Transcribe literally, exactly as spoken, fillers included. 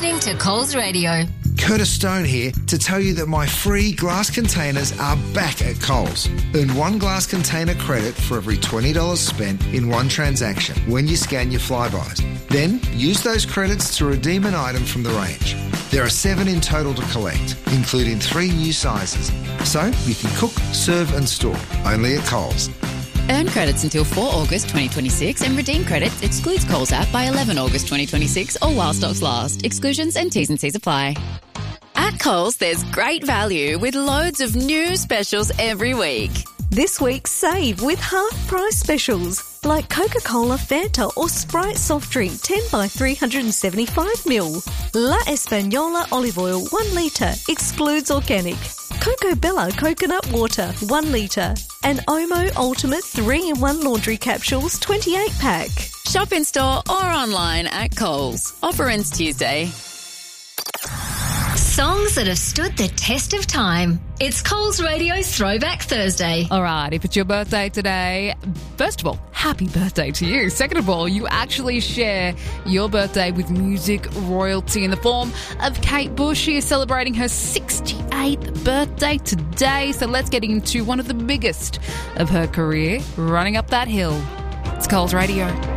listening to Coles Radio. Curtis Stone here to tell you that my free glass containers are back at Coles. Earn one glass container credit for every twenty dollars spent in one transaction when you scan your Flybys. Then use those credits to redeem an item from the range. There are seven in total to collect, including three new sizes. So you can cook, serve and store, only at Coles. Earn credits until the fourth of August twenty twenty-six and redeem credits excludes Coles app by the eleventh of August twenty twenty-six or while stocks last. Exclusions and T's and C's apply. At Coles, there's great value with loads of new specials every week. This week, save with half-price specials like Coca-Cola, Fanta or Sprite soft drink ten by three hundred seventy-five milliliters. La Española olive oil one litre, excludes organic. Coco Bella coconut water one litre. And Omo Ultimate three in one laundry capsules twenty-eight pack. Shop in store or online at Coles. Offer ends Tuesday. Songs that have stood the test of time. It's Coles Radio's Throwback Thursday. All right, if it's your birthday today, first of all, happy birthday to you. Second of all, you actually share your birthday with music royalty in the form of Kate Bush. She is celebrating her sixty-eighth birthday today, so let's get into one of the biggest of her career, Running Up That Hill. It's Coles Radio.